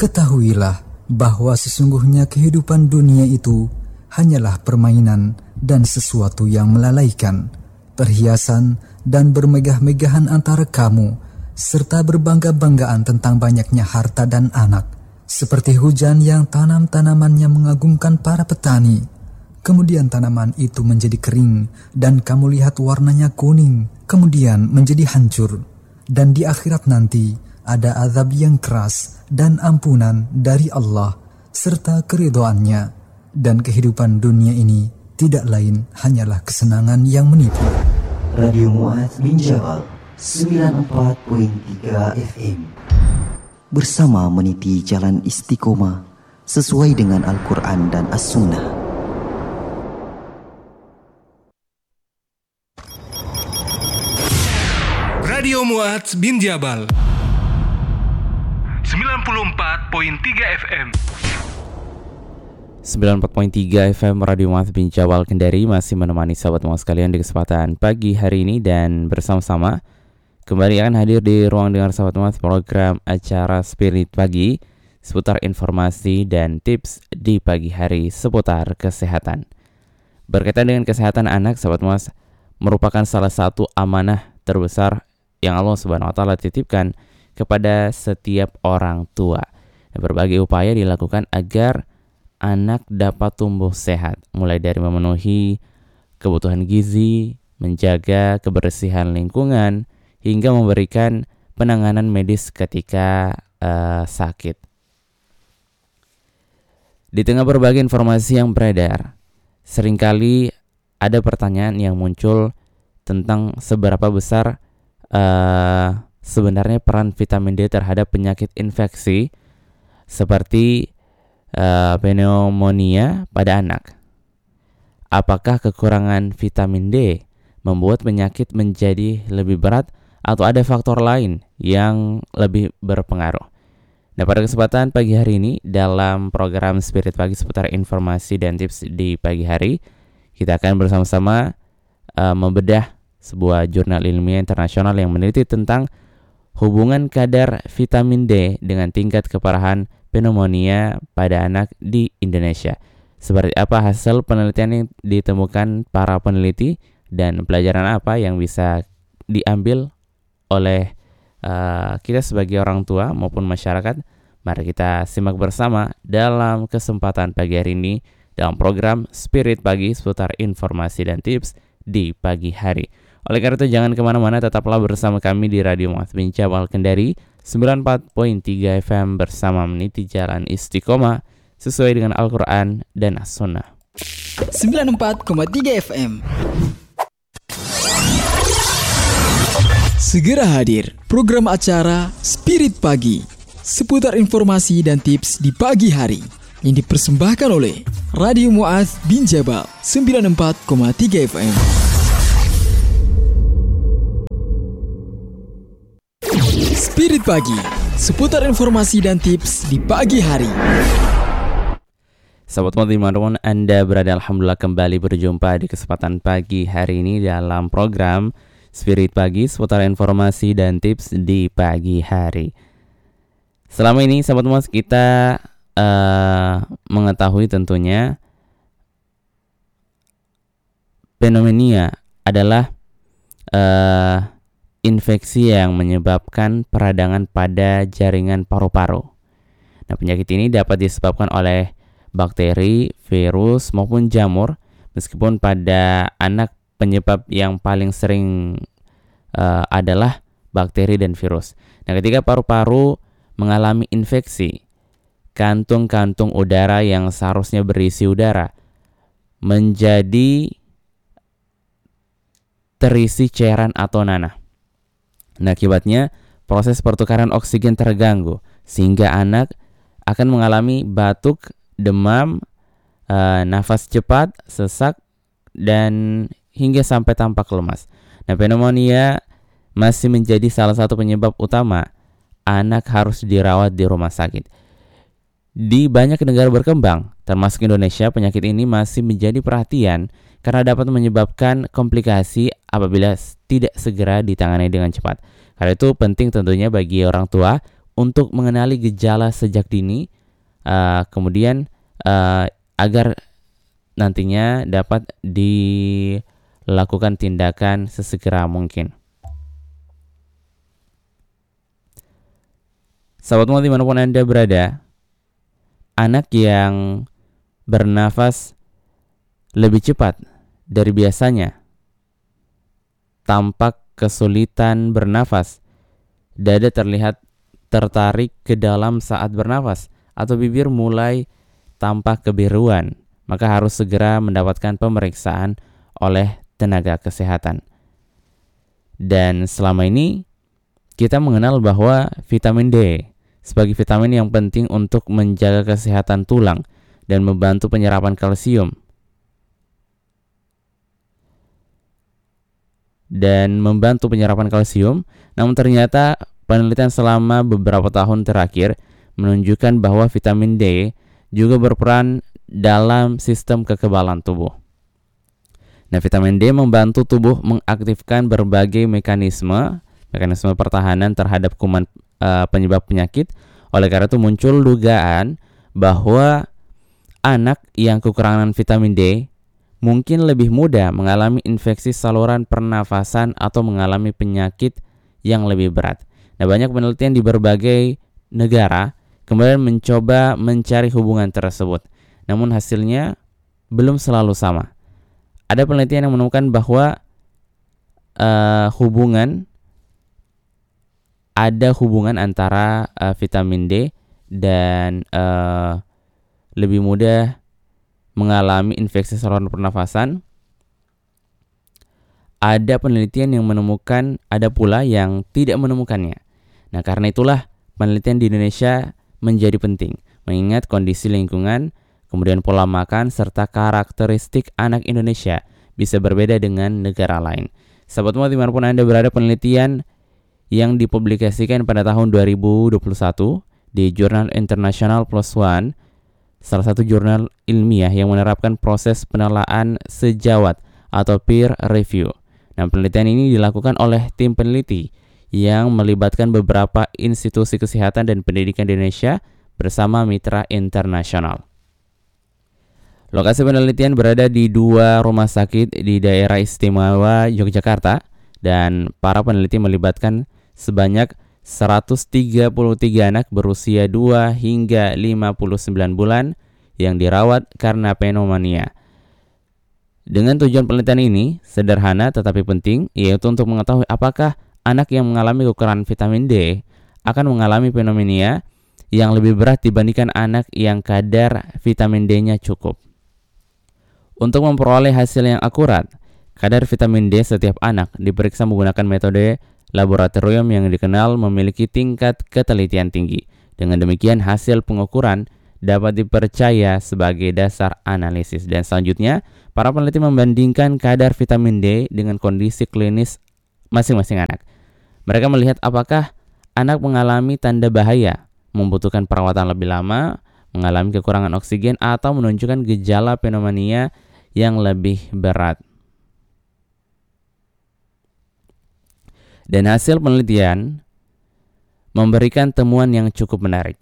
Ketahuilah bahwa sesungguhnya kehidupan dunia itu hanyalah permainan dan sesuatu yang melalaikan, perhiasan dan bermegah-megahan antara kamu, serta berbangga-banggaan tentang banyaknya harta dan anak, seperti hujan yang tanam-tanamannya mengagumkan para petani. Kemudian tanaman itu menjadi kering, dan kamu lihat warnanya kuning, kemudian menjadi hancur. Dan di akhirat nanti ada azab yang keras dan ampunan dari Allah, serta keridhoannya. Dan kehidupan dunia ini tidak lain hanyalah kesenangan yang menipu. Radio Mu'adz bin Jabal 94.3 FM bersama meniti jalan istiqomah sesuai dengan Al-Quran dan As-Sunnah. Radio Mu'adz bin Jabal 94.3 FM 94.3 FM Radio Mu'adz bin Jabal Kendari masih menemani sahabat Mu'adz sekalian di kesempatan pagi hari ini, dan bersama-sama kembali akan hadir di ruang dengar sahabat Mu'adz program acara Spirit Pagi seputar informasi dan tips di pagi hari seputar kesehatan. Berkaitan dengan kesehatan anak, sahabat Mu'adz merupakan salah satu amanah terbesar yang Allah Subhanahu wa taala titipkan kepada setiap orang tua. Dan berbagai upaya dilakukan agar anak dapat tumbuh sehat, mulai dari memenuhi kebutuhan gizi, menjaga kebersihan lingkungan, hingga memberikan penanganan medis ketika sakit. Di tengah berbagai informasi yang beredar, seringkali ada pertanyaan yang muncul tentang seberapa besar sebenarnya peran vitamin D terhadap penyakit infeksi seperti pneumonia pada anak. Apakah kekurangan vitamin D membuat penyakit menjadi lebih berat atau ada faktor lain yang lebih berpengaruh? Nah, pada kesempatan pagi hari ini dalam program Spirit Pagi seputar informasi dan tips di pagi hari, kita akan bersama-sama membedah sebuah jurnal ilmiah internasional yang meneliti tentang hubungan kadar vitamin D dengan tingkat keparahan pneumonia pada anak di Indonesia. Seperti apa hasil penelitian yang ditemukan para peneliti dan pelajaran apa yang bisa diambil oleh kita sebagai orang tua maupun masyarakat? Mari kita simak bersama dalam kesempatan pagi hari ini dalam program Spirit Pagi seputar informasi dan tips di pagi hari. Oleh karena itu jangan kemana-mana, tetaplah bersama kami di Radio Mu'adz bin Jabal Kendari 94.3 FM bersama meniti jalan istiqomah sesuai dengan Al-Quran dan As-Sunnah. 94.3 FM. Segera hadir program acara Spirit Pagi seputar informasi dan tips di pagi hari yang dipersembahkan oleh Radio Mu'adz bin Jabal 94.3 FM. Spirit Pagi seputar informasi dan tips di pagi hari. Sahabat Mu'adz dimanapun Anda berada, alhamdulillah kembali berjumpa di kesempatan pagi hari ini dalam program Spirit Pagi seputar informasi dan tips di pagi hari. Selama ini sahabat Mu'adz kita mengetahui tentunya pneumonia adalah infeksi yang menyebabkan peradangan pada jaringan paru-paru. Nah, penyakit ini dapat disebabkan oleh bakteri, virus, maupun jamur. Meskipun pada anak penyebab yang paling sering adalah bakteri dan virus. Nah, ketika paru-paru mengalami infeksi, kantung-kantung udara yang seharusnya berisi udara menjadi terisi cairan atau nanah. Nah, akibatnya proses pertukaran oksigen terganggu sehingga anak akan mengalami batuk, demam, nafas cepat, sesak, dan hingga sampai tampak lemas. Nah, pneumonia masih menjadi salah satu penyebab utama anak harus dirawat di rumah sakit. Di banyak negara berkembang, termasuk Indonesia, penyakit ini masih menjadi perhatian karena dapat menyebabkan komplikasi apabila tidak segera ditangani dengan cepat. Karena itu penting tentunya bagi orang tua untuk mengenali gejala sejak dini, kemudian agar nantinya dapat dilakukan tindakan sesegera mungkin. Sahabat Muat dimanapun Anda berada, anak yang bernafas lebih cepat dari biasanya, tampak kesulitan bernafas, dada terlihat tertarik ke dalam saat bernafas, atau bibir mulai tampak kebiruan, maka harus segera mendapatkan pemeriksaan oleh tenaga kesehatan. Dan selama ini kita mengenal bahwa vitamin D sebagai vitamin yang penting untuk menjaga kesehatan tulang dan membantu penyerapan kalsium. Namun ternyata penelitian selama beberapa tahun terakhir menunjukkan bahwa vitamin D juga berperan dalam sistem kekebalan tubuh. Nah, vitamin D membantu tubuh mengaktifkan berbagai mekanisme pertahanan terhadap kuman penyebab penyakit. Oleh karena itu muncul dugaan bahwa anak yang kekurangan vitamin D mungkin lebih mudah mengalami infeksi saluran pernafasan atau mengalami penyakit yang lebih berat. Nah, banyak penelitian di berbagai negara kemudian mencoba mencari hubungan tersebut. Namun hasilnya belum selalu sama. Ada penelitian yang menemukan bahwa ada hubungan antara vitamin D dan lebih mudah mengalami infeksi saluran pernafasan. Ada penelitian yang menemukan, ada pula yang tidak menemukannya. Nah, karena itulah penelitian di Indonesia menjadi penting, mengingat kondisi lingkungan, kemudian pola makan, serta karakteristik anak Indonesia bisa berbeda dengan negara lain. Sahabat Muat dimanapun Anda berada, penelitian yang dipublikasikan pada tahun 2021 di Jurnal International PLOS ONE, salah satu jurnal ilmiah yang menerapkan proses penelaahan sejawat atau peer review. Nah, penelitian ini dilakukan oleh tim peneliti yang melibatkan beberapa institusi kesehatan dan pendidikan di Indonesia bersama mitra internasional. Lokasi penelitian berada di 2 rumah sakit di daerah istimewa Yogyakarta, dan para peneliti melibatkan sebanyak 133 anak berusia 2 hingga 59 bulan yang dirawat karena pneumonia. Dengan tujuan penelitian ini sederhana tetapi penting, yaitu untuk mengetahui apakah anak yang mengalami kekurangan vitamin D akan mengalami pneumonia yang lebih berat dibandingkan anak yang kadar vitamin D-nya cukup. Untuk memperoleh hasil yang akurat, kadar vitamin D setiap anak diperiksa menggunakan metode laboratorium yang dikenal memiliki tingkat ketelitian tinggi. Dengan demikian, hasil pengukuran dapat dipercaya sebagai dasar analisis. Dan selanjutnya, para peneliti membandingkan kadar vitamin D dengan kondisi klinis masing-masing anak. Mereka melihat apakah anak mengalami tanda bahaya, membutuhkan perawatan lebih lama, mengalami kekurangan oksigen, atau menunjukkan gejala pneumonia yang lebih berat. Dan hasil penelitian memberikan temuan yang cukup menarik.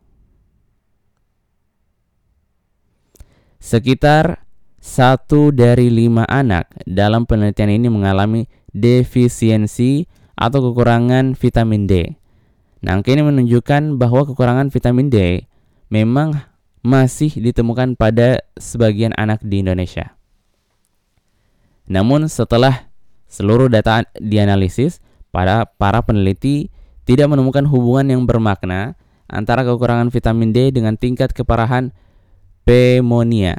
Sekitar 1 dari 5 anak dalam penelitian ini mengalami defisiensi atau kekurangan vitamin D. Nah, angka ini menunjukkan bahwa kekurangan vitamin D memang masih ditemukan pada sebagian anak di Indonesia. Namun setelah seluruh data dianalisis, para peneliti tidak menemukan hubungan yang bermakna antara kekurangan vitamin D dengan tingkat keparahan pneumonia.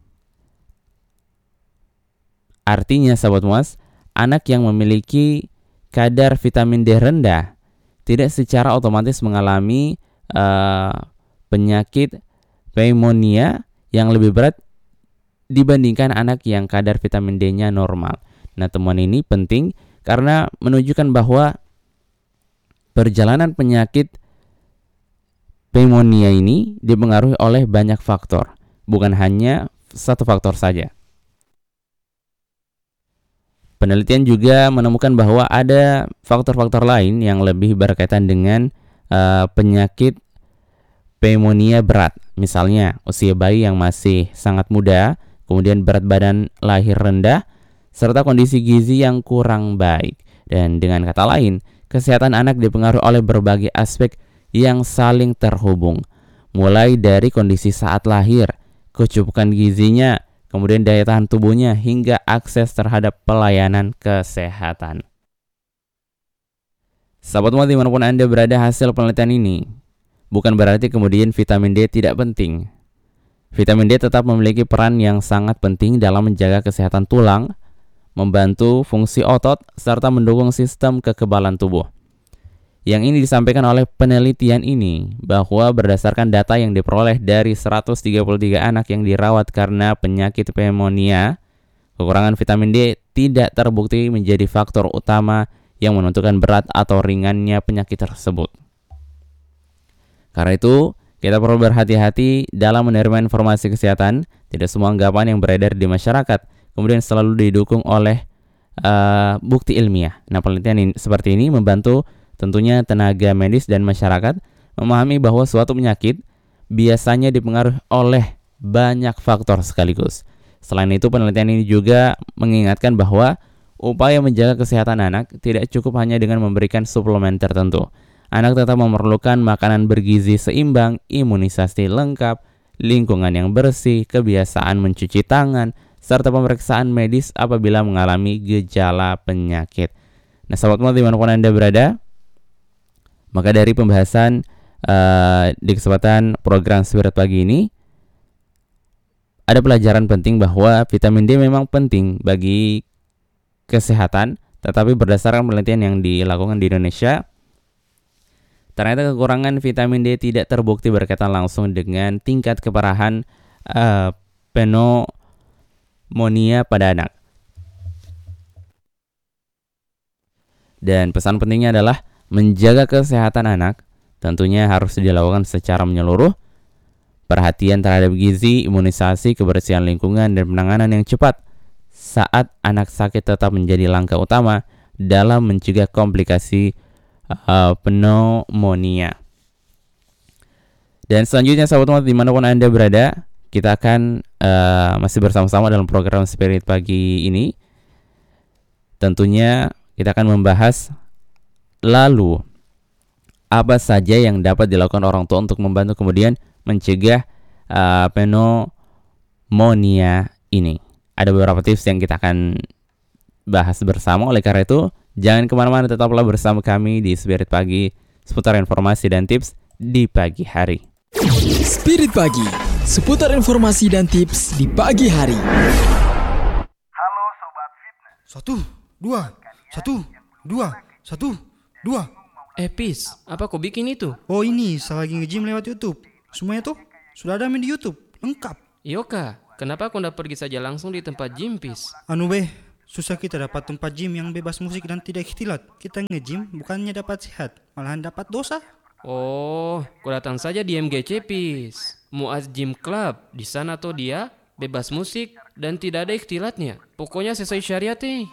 Artinya, sahabat Muas, anak yang memiliki kadar vitamin D rendah tidak secara otomatis mengalami penyakit pneumonia yang lebih berat dibandingkan anak yang kadar vitamin D-nya normal. Nah, temuan ini penting karena menunjukkan bahwa perjalanan penyakit pneumonia ini dipengaruhi oleh banyak faktor, bukan hanya satu faktor saja. Penelitian juga menemukan bahwa ada faktor-faktor lain yang lebih berkaitan dengan penyakit pneumonia berat, misalnya usia bayi yang masih sangat muda, kemudian berat badan lahir rendah, serta kondisi gizi yang kurang baik. Dan dengan kata lain, kesehatan anak dipengaruhi oleh berbagai aspek yang saling terhubung, mulai dari kondisi saat lahir, kecukupan gizinya, kemudian daya tahan tubuhnya, hingga akses terhadap pelayanan kesehatan. Sahabat Muat, dimanapun Anda berada, hasil penelitian ini bukan berarti kemudian vitamin D tidak penting. Vitamin D tetap memiliki peran yang sangat penting dalam menjaga kesehatan tulang, membantu fungsi otot, serta mendukung sistem kekebalan tubuh. Yang ini disampaikan oleh penelitian ini bahwa berdasarkan data yang diperoleh dari 133 anak yang dirawat karena penyakit pneumonia, kekurangan vitamin D tidak terbukti menjadi faktor utama yang menentukan berat atau ringannya penyakit tersebut. Karena itu, kita perlu berhati-hati dalam menerima informasi kesehatan. Tidak semua anggapan yang beredar di masyarakat kemudian selalu didukung oleh bukti ilmiah. Nah, penelitian seperti ini membantu tentunya tenaga medis dan masyarakat memahami bahwa suatu penyakit biasanya dipengaruhi oleh banyak faktor sekaligus. Selain itu, penelitian ini juga mengingatkan bahwa upaya menjaga kesehatan anak tidak cukup hanya dengan memberikan suplemen tertentu. Anak tetap memerlukan makanan bergizi seimbang, imunisasi lengkap, lingkungan yang bersih, kebiasaan mencuci tangan, serta pemeriksaan medis apabila mengalami gejala penyakit. Nah, sahabat Muat, dimanapun Anda berada, maka dari pembahasan di kesempatan program Spirit Pagi ini, ada pelajaran penting bahwa vitamin D memang penting bagi kesehatan, tetapi berdasarkan penelitian yang dilakukan di Indonesia, ternyata kekurangan vitamin D tidak terbukti berkaitan langsung dengan tingkat keparahan pneumonia pada anak. Dan pesan pentingnya adalah menjaga kesehatan anak tentunya harus dilakukan secara menyeluruh. Perhatian terhadap gizi, imunisasi, kebersihan lingkungan, dan penanganan yang cepat saat anak sakit tetap menjadi langkah utama dalam mencegah komplikasi pneumonia. Dan selanjutnya, sahabat Muat, dimanapun Anda berada, kita akan masih bersama-sama dalam program Spirit Pagi ini. Tentunya kita akan membahas lalu apa saja yang dapat dilakukan orang tua untuk membantu kemudian mencegah pneumonia ini. Ada beberapa tips yang kita akan bahas bersama. Oleh karena itu, jangan kemana-mana, tetaplah bersama kami di Spirit Pagi, seputar informasi dan tips di pagi hari. Spirit Pagi, seputar informasi dan tips di pagi hari. Halo Sobat Fitness. 1, 2, 1, 2. Pis, apa kau bikin itu? Oh ini, saya lagi nge-gym lewat YouTube. Semuanya tuh sudah ada di YouTube, lengkap. Yoka, kenapa kau tidak pergi saja langsung di tempat gym, Pis? Susah kita dapat tempat gym yang bebas musik dan tidak ikhtilat. Kita nge-gym bukannya dapat sehat, malahan dapat dosa. Oh, kau datang saja di MGC, Pis. Muaz Gym Club. Di sana tuh dia bebas musik dan tidak ada ikhtilatnya. Pokoknya sesuai syariat nih.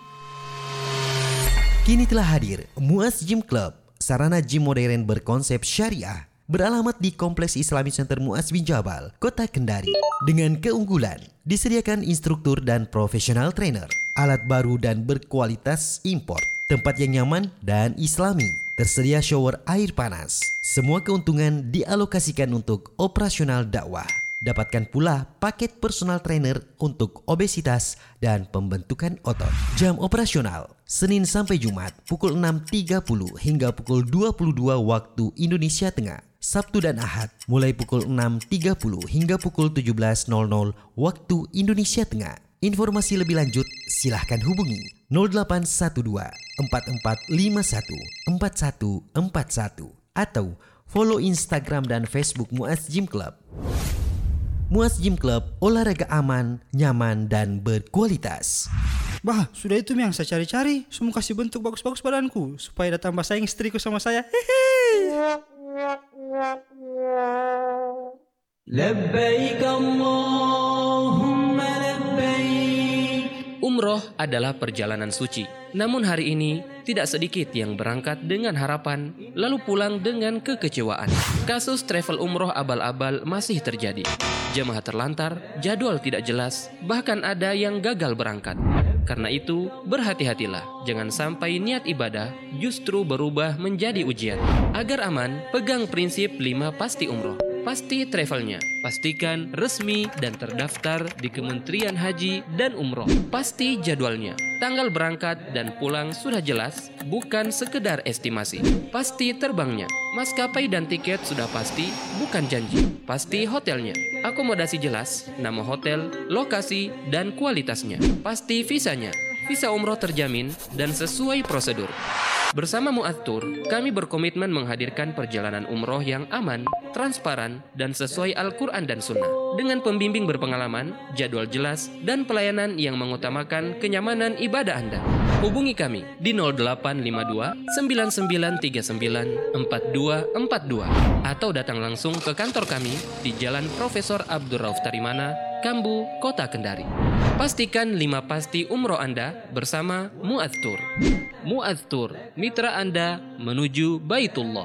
Kini telah hadir Muaz Gym Club, sarana gym modern berkonsep syariah, beralamat di Kompleks Islamic Center Muaz bin Jabal, Kota Kendari. Dengan keunggulan, disediakan instruktur dan profesional trainer, alat baru dan berkualitas import, tempat yang nyaman dan islami, tersedia shower air panas. Semua keuntungan dialokasikan untuk operasional dakwah. Dapatkan pula paket personal trainer untuk obesitas dan pembentukan otot. Jam operasional Senin sampai Jumat pukul 6.30 hingga pukul 22 waktu Indonesia Tengah. Sabtu dan Ahad mulai pukul 6.30 hingga pukul 17.00 waktu Indonesia Tengah. Informasi lebih lanjut silahkan hubungi 0812 4451 4141 atau follow Instagram dan Facebook Muaz Gym Club. Muaz Gym Club, olahraga aman, nyaman, dan berkualitas. Bah, sudah itu yang saya cari-cari. Semua kasih bentuk bagus-bagus badanku supaya ada tambah sayang istriku sama saya. Labbaik Allahumma labbaik. Umroh adalah perjalanan suci. Namun hari ini, tidak sedikit yang berangkat dengan harapan, lalu pulang dengan kekecewaan. Kasus travel umroh abal-abal masih terjadi. Jemaah terlantar, jadwal tidak jelas, bahkan ada yang gagal berangkat. Karena itu, berhati-hatilah. Jangan sampai niat ibadah justru berubah menjadi ujian. Agar aman, pegang prinsip 5 pasti umroh. Pasti travelnya, pastikan resmi dan terdaftar di Kementerian Haji dan Umroh. Pasti jadwalnya, tanggal berangkat dan pulang sudah jelas, bukan sekedar estimasi. Pasti terbangnya, maskapai dan tiket sudah pasti, bukan janji. Pasti hotelnya, akomodasi jelas, nama hotel, lokasi, dan kualitasnya. Pasti visanya, visa umroh terjamin dan sesuai prosedur. Bersama Mu'adz Tour, kami berkomitmen menghadirkan perjalanan umroh yang aman, transparan, dan sesuai Al-Quran dan Sunnah. Dengan pembimbing berpengalaman, jadwal jelas, dan pelayanan yang mengutamakan kenyamanan ibadah Anda. Hubungi kami di 0852 9939 4242 atau datang langsung ke kantor kami di Jalan Profesor Abdul Rauf Tarimana, Kambu, Kota Kendari. Pastikan 5 pasti umroh Anda bersama Mu'adz Tour. Mu'adz Tour, mitra Anda menuju Baitullah.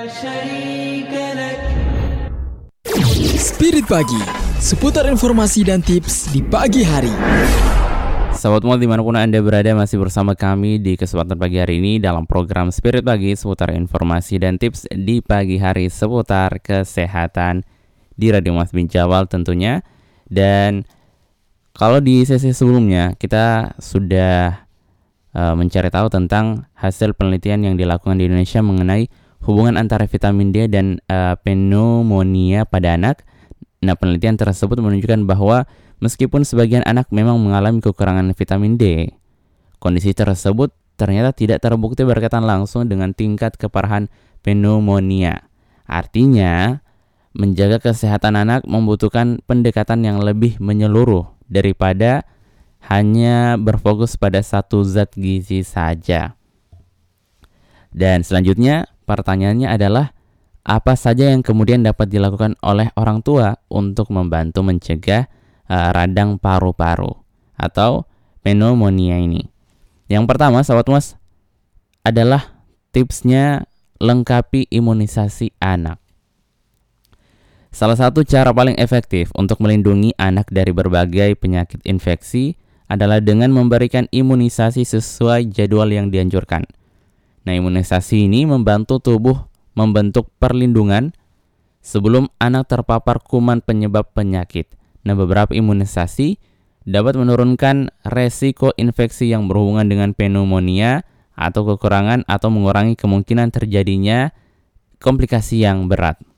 Spirit Pagi, seputar informasi dan tips di pagi hari. Sahabat Mu'adz dimanapun Anda berada, masih bersama kami di kesempatan pagi hari ini dalam program Spirit Pagi, seputar informasi dan tips di pagi hari seputar kesehatan di Radio Mu'adz Binjabal tentunya. Dan kalau di sesi sebelumnya kita sudah mencari tahu tentang hasil penelitian yang dilakukan di Indonesia mengenai hubungan antara vitamin D dan pneumonia pada anak. Nah, penelitian tersebut menunjukkan bahwa meskipun sebagian anak memang mengalami kekurangan vitamin D, kondisi tersebut ternyata tidak terbukti berkaitan langsung dengan tingkat keparahan pneumonia. Artinya, menjaga kesehatan anak membutuhkan pendekatan yang lebih menyeluruh daripada hanya berfokus pada satu zat gizi saja. Dan selanjutnya, pertanyaannya adalah apa saja yang kemudian dapat dilakukan oleh orang tua untuk membantu mencegah radang paru-paru atau pneumonia ini. Yang pertama, sahabat Mu'adz, adalah tipsnya lengkapi imunisasi anak. Salah satu cara paling efektif untuk melindungi anak dari berbagai penyakit infeksi adalah dengan memberikan imunisasi sesuai jadwal yang dianjurkan. Nah, imunisasi ini membantu tubuh membentuk perlindungan sebelum anak terpapar kuman penyebab penyakit. Nah, beberapa imunisasi dapat menurunkan resiko infeksi yang berhubungan dengan pneumonia atau kekurangan atau mengurangi kemungkinan terjadinya komplikasi yang berat.